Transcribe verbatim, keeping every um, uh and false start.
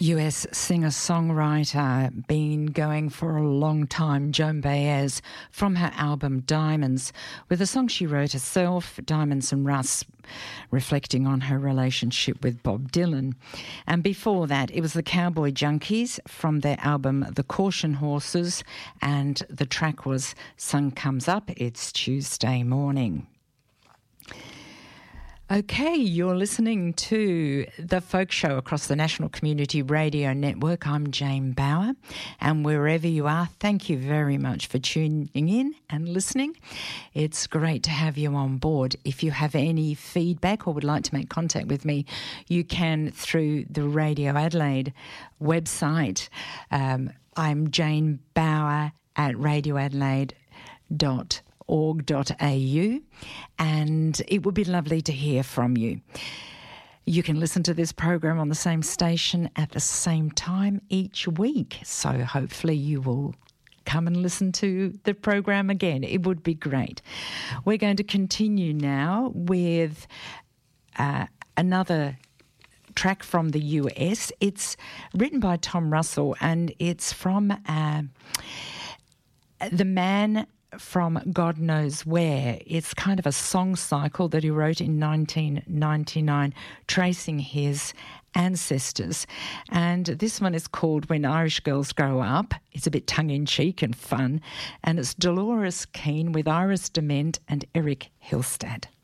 U S singer-songwriter, been going for a long time, Joan Baez, from her album Diamonds, with a song she wrote herself, Diamonds and Rust, reflecting on her relationship with Bob Dylan. And before that, it was the Cowboy Junkies from their album The Caution Horses, and the track was Sun Comes Up, It's Tuesday Morning. Okay, you're listening to The Folk Show across the National Community Radio Network. I'm Jane Bauer, and wherever you are, thank you very much for tuning in and listening. It's great to have you on board. If you have any feedback or would like to make contact with me, you can through the Radio Adelaide website. Um, I'm Jane Bauer at radio adelaide dot org dot a u, and it would be lovely to hear from you. You can listen to this program on the same station at the same time each week, so hopefully you will come and listen to the program again. It would be great. We're going to continue now with uh, another track from the U S. It's written by Tom Russell, and it's from uh, The Man from God Knows Where. It's kind of a song cycle that he wrote in nineteen ninety-nine, tracing his ancestors. And this one is called When Irish Girls Grow Up. It's a bit tongue-in-cheek and fun. And it's Dolores Keane with Iris Dement and Eric Hillstad.